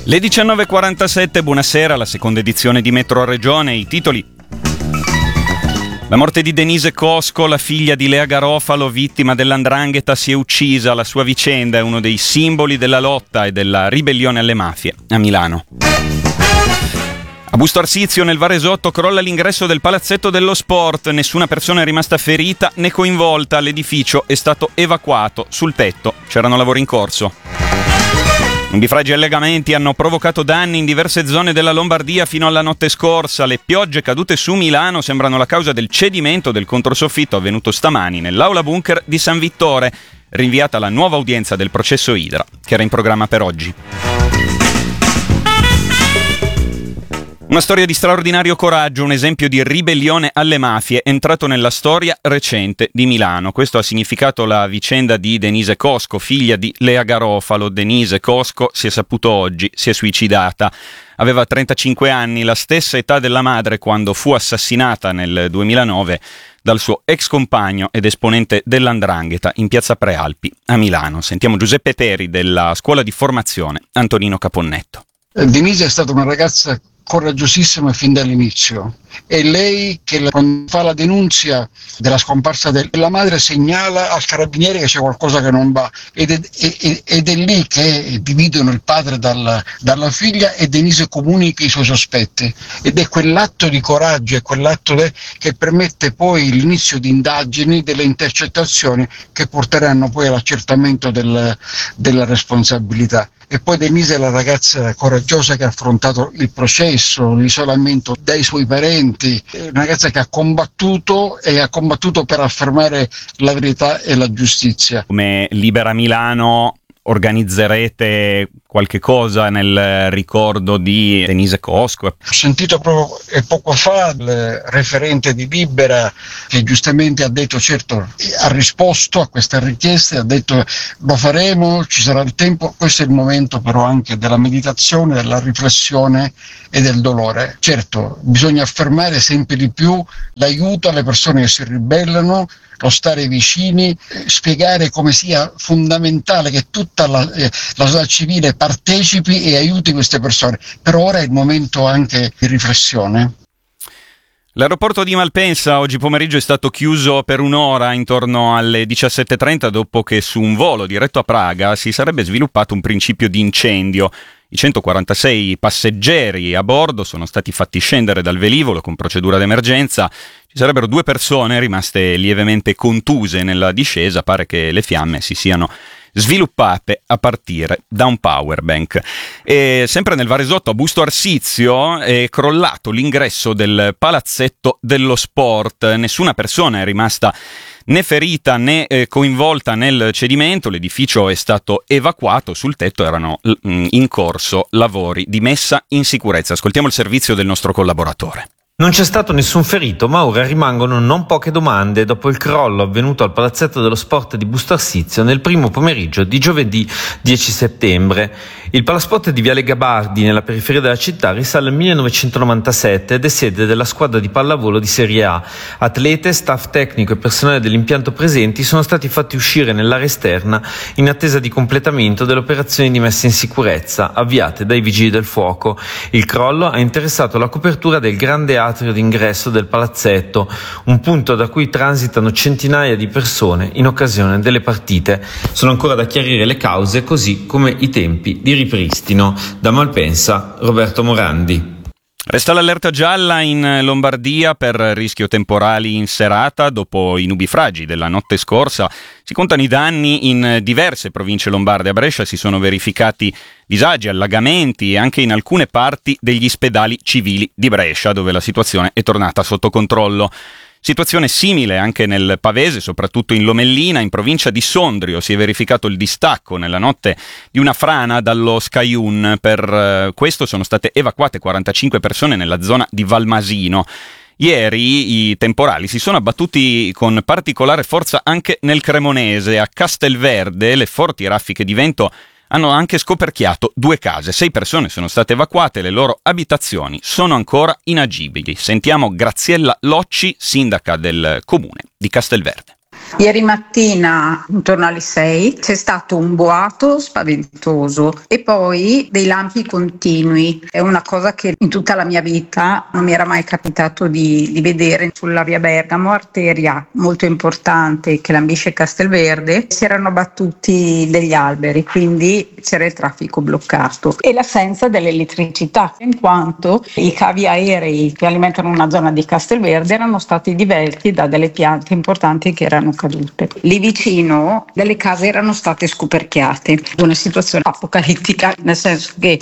Le 19.47, buonasera, la seconda edizione di Metro Regione, i titoli. La morte di Denise Cosco, la figlia di Lea Garofalo, vittima dell''ndrangheta, si è uccisa. La sua vicenda è uno dei simboli della lotta e della ribellione alle mafie a Milano. A Busto Arsizio, nel Varesotto, crolla l'ingresso del palazzetto dello sport. Nessuna persona è rimasta ferita né coinvolta. L'edificio è stato evacuato. Sul tetto c'erano lavori in corso. Nubifragi e allegamenti hanno provocato danni in diverse zone della Lombardia fino alla notte scorsa. Le piogge cadute su Milano sembrano la causa del cedimento del controsoffitto avvenuto stamani nell'aula bunker di San Vittore, rinviata la nuova udienza del processo Idra, che era in programma per oggi. Una storia di straordinario coraggio, un esempio di ribellione alle mafie, entrato nella storia recente di Milano. Questo ha significato la vicenda di Denise Cosco, figlia di Lea Garofalo. Denise Cosco, si è saputo oggi, si è suicidata. Aveva 35 anni, la stessa età della madre quando fu assassinata nel 2009 dal suo ex compagno ed esponente dell''ndrangheta in piazza Prealpi a Milano. Sentiamo Giuseppe Teri della scuola di formazione Antonino Caponnetto. Denise è stata una ragazza coraggiosissima fin dall'inizio. È lei che quando fa la denunzia della scomparsa della madre segnala al carabiniere che c'è qualcosa che non va ed è lì che dividono il padre dalla figlia e Denise comunica i suoi sospetti, ed è quell'atto di coraggio, è quell'atto che permette poi l'inizio di indagini, delle intercettazioni che porteranno poi all'accertamento della responsabilità. E poi Denise è la ragazza coraggiosa che ha affrontato il processo, l'isolamento dai suoi parenti, è una ragazza che ha combattuto per affermare la verità e la giustizia. Come Libera Milano organizzerete qualche cosa nel ricordo di Denise Cosco? Ho sentito proprio poco fa il referente di Libera che giustamente ha detto, certo, ha risposto a queste richieste, ha detto lo faremo, ci sarà il tempo. Questo è il momento però anche della meditazione, della riflessione e del dolore. Certo, bisogna affermare sempre di più l'aiuto alle persone che si ribellano, lo stare vicini, spiegare come sia fondamentale che tutta la società civile partecipi e aiuti queste persone. Per ora è il momento anche di riflessione. L'aeroporto di Malpensa oggi pomeriggio è stato chiuso per un'ora intorno alle 17.30 dopo che su un volo diretto a Praga si sarebbe sviluppato un principio di incendio. I 146 passeggeri a bordo sono stati fatti scendere dal velivolo con procedura d'emergenza. Ci sarebbero 2 persone rimaste lievemente contuse nella discesa. Pare che le fiamme si siano sviluppate a partire da un powerbank. E sempre nel Varesotto, a Busto Arsizio, è crollato l'ingresso del palazzetto dello sport. Nessuna persona è rimasta né ferita né coinvolta nel cedimento. L'edificio è stato evacuato. Sul tetto erano in corso lavori di messa in sicurezza. Ascoltiamo il servizio del nostro collaboratore. Non c'è stato nessun ferito, ma ora rimangono non poche domande dopo il crollo avvenuto al palazzetto dello sport di Busto Arsizio nel primo pomeriggio di giovedì 10 settembre. Il palasport di Viale Gabardi, nella periferia della città, risale al 1997 ed è sede della squadra di pallavolo di Serie A. Atlete, staff tecnico e personale dell'impianto presenti sono stati fatti uscire nell'area esterna in attesa di completamento delle operazioni di messa in sicurezza avviate dai vigili del fuoco. Il crollo ha interessato la copertura del grande atrio d'ingresso del palazzetto, un punto da cui transitano centinaia di persone in occasione delle partite. Sono ancora da chiarire le cause, così come i tempi di ripristino. Da Malpensa, Roberto Morandi. Resta l'allerta gialla in Lombardia per rischio temporali in serata. Dopo i nubifragi della notte scorsa si contano i danni in diverse province lombarde. A Brescia si sono verificati disagi, allagamenti e anche in alcune parti degli ospedali civili di Brescia, dove la situazione è tornata sotto controllo. Situazione simile anche nel Pavese, soprattutto in Lomellina. In provincia di Sondrio si è verificato il distacco nella notte di una frana dallo Scagliun. Per questo sono state evacuate 45 persone nella zona di Valmasino. Ieri i temporali si sono abbattuti con particolare forza anche nel Cremonese. A Castelverde le forti raffiche di vento hanno anche scoperchiato 2 case. 6 persone sono state evacuate, le loro abitazioni sono ancora inagibili. Sentiamo Graziella Locci, sindaca del comune di Castelverde. Ieri mattina, intorno alle 6, c'è stato un boato spaventoso e poi dei lampi continui. È una cosa che in tutta la mia vita non mi era mai capitato di vedere. Sulla via Bergamo, arteria molto importante che lambisce Castelverde, si erano abbattuti degli alberi, quindi c'era il traffico bloccato e l'assenza dell'elettricità, in quanto i cavi aerei che alimentano una zona di Castelverde erano stati divelti da delle piante importanti che erano cadute. Lì vicino delle case erano state scoperchiate, una situazione apocalittica, nel senso che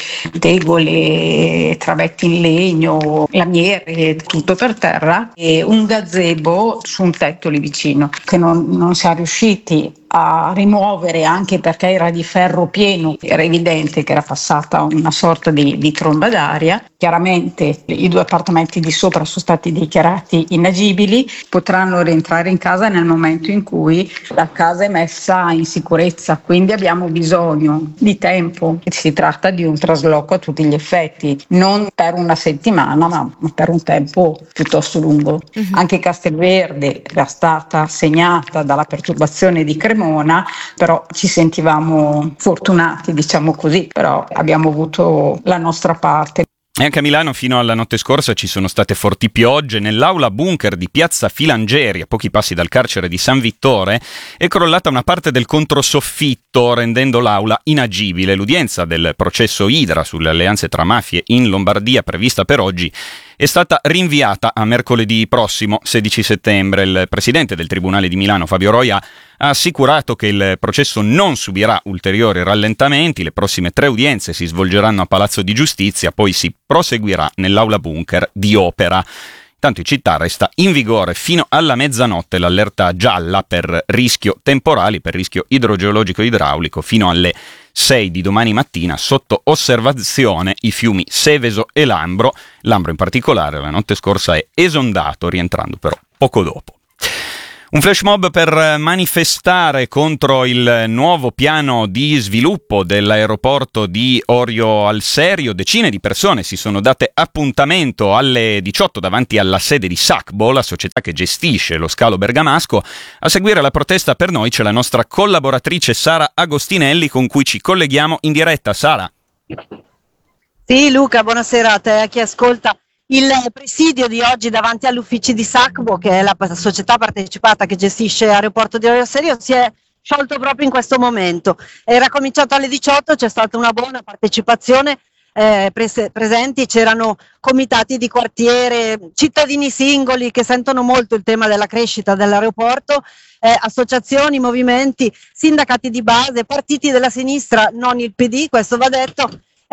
tegole, travetti in legno, lamiere, tutto per terra e un gazebo su un tetto lì vicino che non siamo riusciti a rimuovere, anche perché era di ferro pieno, era evidente che era passata una sorta di tromba d'aria. Chiaramente i 2 appartamenti di sopra sono stati dichiarati inagibili, potranno rientrare in casa nel momento in cui la casa è messa in sicurezza, quindi abbiamo bisogno di tempo. Si tratta di un trasloco a tutti gli effetti, non per una settimana ma per un tempo piuttosto lungo. Anche Castelverde era stata segnata dalla perturbazione di Cremona, però ci sentivamo fortunati, diciamo così, però abbiamo avuto la nostra parte. E anche a Milano fino alla notte scorsa ci sono state forti piogge. Nell'aula bunker di Piazza Filangeri, a pochi passi dal carcere di San Vittore, è crollata una parte del controsoffitto, rendendo l'aula inagibile. L'udienza del processo Idra sulle alleanze tra mafie in Lombardia, prevista per oggi, è stata rinviata a mercoledì prossimo, 16 settembre. Il presidente del Tribunale di Milano, Fabio Roia, ha assicurato che il processo non subirà ulteriori rallentamenti. Le prossime 3 udienze si svolgeranno a Palazzo di Giustizia, poi si proseguirà nell'aula bunker di Opera. Intanto in città resta in vigore fino alla mezzanotte l'allerta gialla per rischio temporali, per rischio idrogeologico e idraulico, fino alle 6 di domani mattina. Sotto osservazione i fiumi Seveso e Lambro. Lambro in particolare la notte scorsa è esondato, rientrando però poco dopo. Un flash mob per manifestare contro il nuovo piano di sviluppo dell'aeroporto di Orio al Serio. Decine di persone si sono date appuntamento alle 18 davanti alla sede di Sacbo, la società che gestisce lo scalo bergamasco. A seguire la protesta per noi c'è la nostra collaboratrice Sara Agostinelli, con cui ci colleghiamo in diretta. Sara. Sì, Luca, buonasera a te, a chi ascolta. Il presidio di oggi davanti all'ufficio di Sacbo, che è la società partecipata che gestisce l'aeroporto di Orio al Serio, si è sciolto proprio in questo momento. Era cominciato alle 18, c'è stata una buona partecipazione, presenti c'erano comitati di quartiere, cittadini singoli che sentono molto il tema della crescita dell'aeroporto, associazioni, movimenti, sindacati di base, partiti della sinistra, non il PD, questo va detto.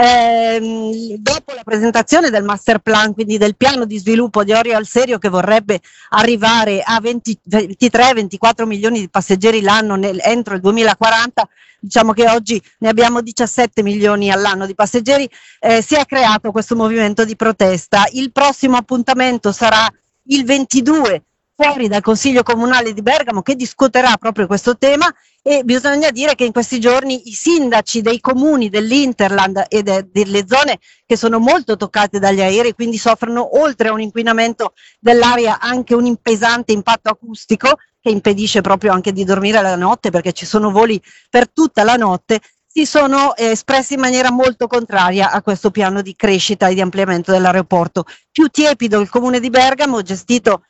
Dopo la presentazione del master plan, quindi del piano di sviluppo di Orio al Serio, che vorrebbe arrivare a 23-24 milioni di passeggeri l'anno entro il 2040, diciamo che oggi ne abbiamo 17 milioni all'anno di passeggeri, si è creato questo movimento di protesta. Il prossimo appuntamento sarà il 22 fuori dal Consiglio Comunale di Bergamo, che discuterà proprio questo tema, e bisogna dire che in questi giorni i sindaci dei comuni dell'Interland e delle zone che sono molto toccate dagli aerei, quindi soffrono oltre a un inquinamento dell'aria anche un pesante impatto acustico che impedisce proprio anche di dormire la notte, perché ci sono voli per tutta la notte, si sono espressi in maniera molto contraria a questo piano di crescita e di ampliamento dell'aeroporto. Più tiepido il comune di Bergamo, gestito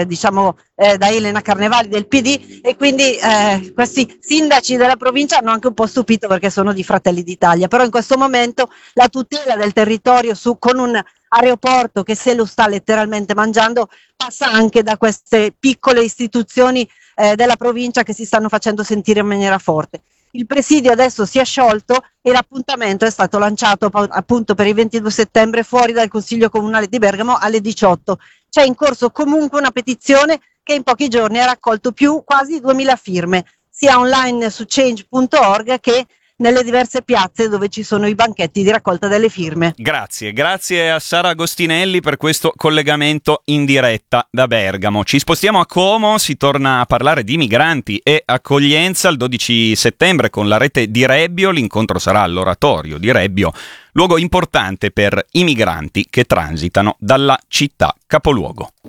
da Elena Carnevali del PD, e quindi questi sindaci della provincia hanno anche un po' stupito perché sono di Fratelli d'Italia, però in questo momento la tutela del territorio con un aeroporto che se lo sta letteralmente mangiando passa anche da queste piccole istituzioni della provincia che si stanno facendo sentire in maniera forte. Il presidio adesso si è sciolto e l'appuntamento è stato lanciato appunto per il 22 settembre fuori dal Consiglio Comunale di Bergamo alle 18. C'è in corso comunque una petizione che in pochi giorni ha raccolto quasi 2000 firme, sia online su change.org che nelle diverse piazze dove ci sono i banchetti di raccolta delle firme. Grazie a Sara Agostinelli per questo collegamento in diretta da Bergamo. Ci spostiamo a Como, si torna a parlare di migranti e accoglienza il 12 settembre con la rete di Rebbio. L'incontro sarà all'oratorio di Rebbio, luogo importante per i migranti che transitano dalla città capoluogo.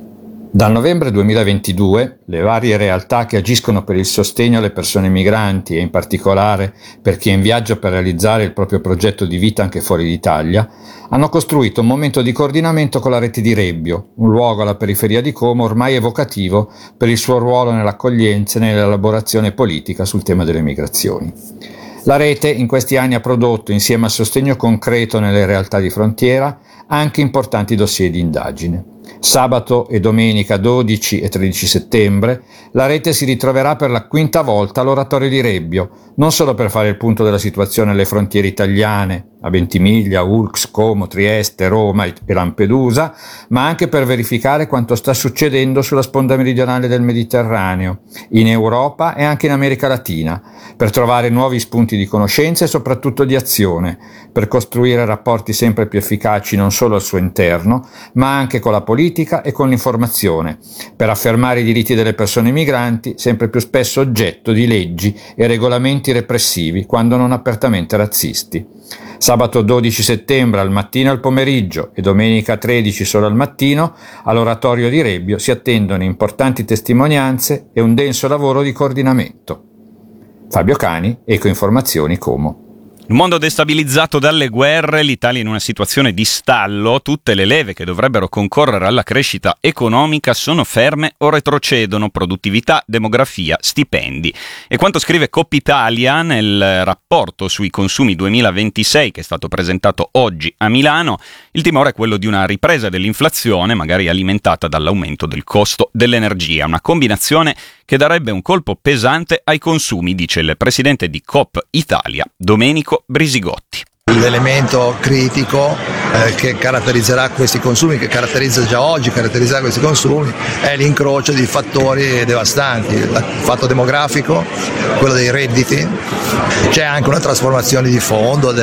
Dal novembre 2022 le varie realtà che agiscono per il sostegno alle persone migranti e in particolare per chi è in viaggio per realizzare il proprio progetto di vita anche fuori d'Italia hanno costruito un momento di coordinamento con la rete di Rebbio, un luogo alla periferia di Como ormai evocativo per il suo ruolo nell'accoglienza e nell'elaborazione politica sul tema delle migrazioni. La rete in questi anni ha prodotto, insieme al sostegno concreto nelle realtà di frontiera, anche importanti dossier di indagine. Sabato e domenica 12 e 13 settembre la rete si ritroverà per la quinta volta all'Oratorio di Rebbio, non solo per fare il punto della situazione alle frontiere italiane, a Ventimiglia, Ulx, Como, Trieste, Roma e Lampedusa, ma anche per verificare quanto sta succedendo sulla sponda meridionale del Mediterraneo, in Europa e anche in America Latina, per trovare nuovi spunti di conoscenza e soprattutto di azione, per costruire rapporti sempre più efficaci non solo al suo interno, ma anche con la politica e con l'informazione, per affermare i diritti delle persone migranti, sempre più spesso oggetto di leggi e regolamenti repressivi, quando non apertamente razzisti. Sabato 12 settembre al mattino e al pomeriggio e domenica 13 solo al mattino all'Oratorio di Rebbio si attendono importanti testimonianze e un denso lavoro di coordinamento. Fabio Cani, Ecoinformazioni, Como. In un mondo destabilizzato dalle guerre, l'Italia in una situazione di stallo, tutte le leve che dovrebbero concorrere alla crescita economica sono ferme o retrocedono: produttività, demografia, stipendi. E quanto scrive Coppa Italia nel rapporto sui consumi 2026 che è stato presentato oggi a Milano, il timore è quello di una ripresa dell'inflazione, magari alimentata dall'aumento del costo dell'energia, una combinazione che darebbe un colpo pesante ai consumi, dice il presidente di Coppa Italia, Domenico Brisigotti. L'elemento critico che caratterizzerà questi consumi, che caratterizza già oggi, caratterizzerà questi consumi, è l'incrocio di fattori devastanti, il fatto demografico, quello dei redditi, c'è anche una trasformazione di fondo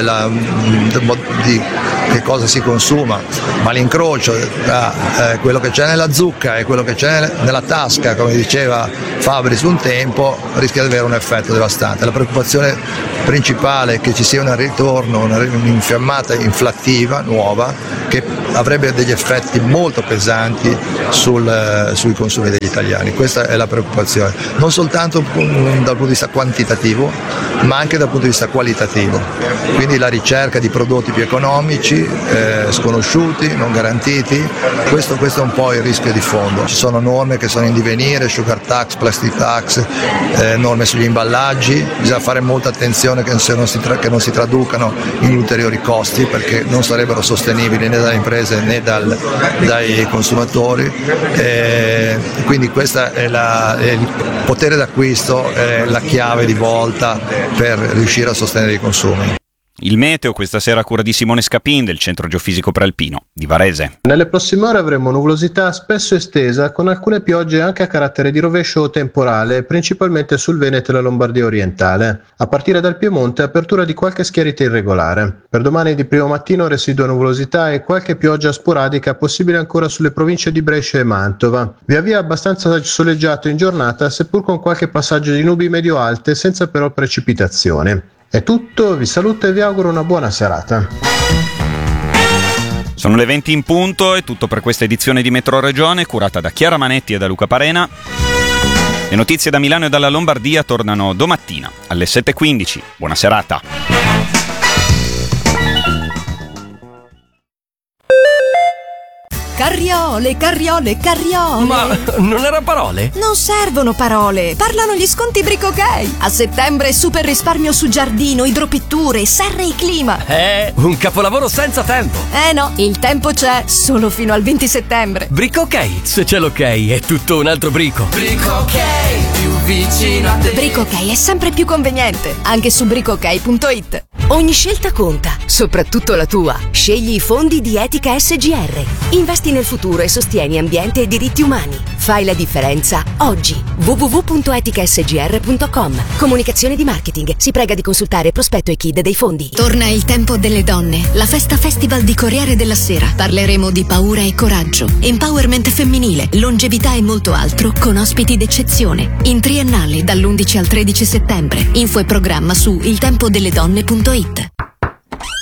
di che cosa si consuma, ma l'incrocio tra quello che c'è nella zucca e quello che c'è nella tasca, come diceva Fabris un tempo, rischia di avere un effetto devastante. La preoccupazione principale è che ci sia un ritorno, un'infiammata inflattiva nuova che avrebbe degli effetti molto pesanti sui consumi degli italiani. Questa è la preoccupazione, non soltanto dal punto di vista quantitativo, ma anche dal punto di vista qualitativo. Quindi la ricerca di prodotti più economici, sconosciuti, non garantiti, questo è un po' il rischio di fondo. Ci sono norme che sono in divenire, sugar tax, plastic tax, norme sugli imballaggi, bisogna fare molta attenzione che non si traducano in ulteriori costi, perché non sarebbero sostenibili né dalle imprese né dai consumatori. Quindi questa è il potere d'acquisto, è la chiave di volta per riuscire a sostenere i consumi. Il meteo questa sera a cura di Simone Scapin del Centro Geofisico Prealpino di Varese. Nelle prossime ore avremo nuvolosità spesso estesa con alcune piogge anche a carattere di rovescio o temporale, principalmente sul Veneto e la Lombardia orientale. A partire dal Piemonte apertura di qualche schiarita irregolare. Per domani di primo mattino residua nuvolosità e qualche pioggia sporadica possibile ancora sulle province di Brescia e Mantova. Via via abbastanza soleggiato in giornata, seppur con qualche passaggio di nubi medio-alte senza però precipitazioni. È tutto, vi saluto e vi auguro una buona serata. Sono le 20 in punto, è tutto per questa edizione di Metro Regione, curata da Chiara Manetti e da Luca Parena. Le notizie da Milano e dalla Lombardia tornano domattina alle 7:15. Buona serata. Carriole, carriole, carriole. Ma non era parole? Non servono parole, parlano gli sconti Brico OK. A settembre super risparmio su giardino, idropitture, serre e clima. Un capolavoro senza tempo. No, il tempo c'è, solo fino al 20 settembre. Brico OK, se c'è l'ok è tutto un altro brico. Brico OK, più vicino a te. Brico OK è sempre più conveniente, anche su bricook.it. Ogni scelta conta, soprattutto la tua. Scegli i fondi di Etica SGR. Investi nel futuro e sostieni ambiente e diritti umani. Fai la differenza oggi. www.eticasgr.com. Comunicazione di marketing. Si prega di consultare prospetto e KID dei fondi. Torna il tempo delle donne, la festa festival di Corriere della Sera. Parleremo di paura e coraggio, empowerment femminile, longevità e molto altro con ospiti d'eccezione. In triennale dall'11 al 13 settembre. Info e programma su iltempodelledonne.it.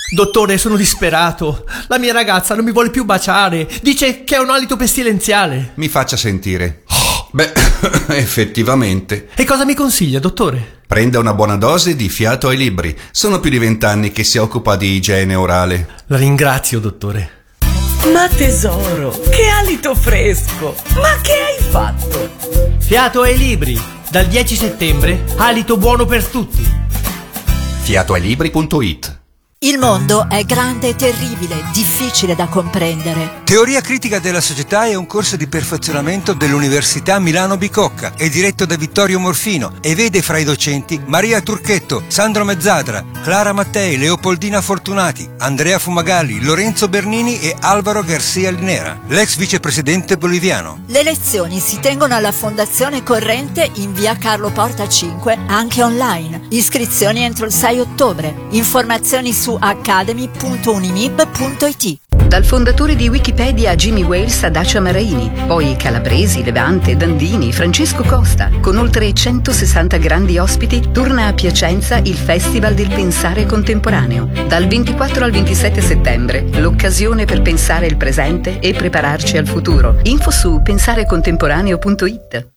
Dottore, sono disperato. La mia ragazza non mi vuole più baciare. Dice che è un alito pestilenziale. Mi faccia sentire. Beh, effettivamente. E cosa mi consiglia, dottore? Prenda una buona dose di Fiato ai Libri. Sono più di 20 anni che si occupa di igiene orale. La ringrazio, dottore. Ma tesoro, che alito fresco! Ma che hai fatto? Fiato ai Libri. Dal 10 settembre, alito buono per tutti. Fiatoailibri.it. Il mondo è grande e terribile, difficile da comprendere. Teoria critica della società è un corso di perfezionamento dell'Università Milano Bicocca. È diretto da Vittorio Morfino e vede fra i docenti Maria Turchetto, Sandro Mezzadra, Clara Mattei, Leopoldina Fortunati, Andrea Fumagalli, Lorenzo Bernini e Alvaro Garcia Linera, l'ex vicepresidente boliviano. Le lezioni si tengono alla Fondazione Corrente in via Carlo Porta 5, anche online. Iscrizioni entro il 6 ottobre. Informazioni su academy.unimib.it. Dal fondatore di Wikipedia Jimmy Wales a Dacia Maraini, poi Calabresi, Levante, Dandini, Francesco Costa. Con oltre 160 grandi ospiti, torna a Piacenza il Festival del Pensare Contemporaneo. Dal 24 al 27 settembre, l'occasione per pensare il presente e prepararci al futuro. Info su pensarecontemporaneo.it.